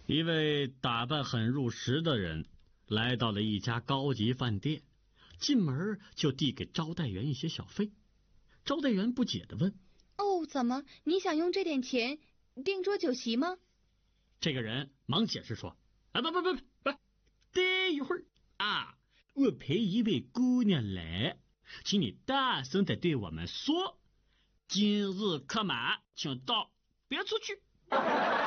一位打扮很入时的人来到了一家高级饭店，进门就递给招待员一些小费。招待员不解地问： 哦，怎么你想用这点钱订桌酒席吗？ 这个人忙解释说：不，等一会儿啊，我陪一位姑娘来，请你大声地对我们说，今日客满请到别处去。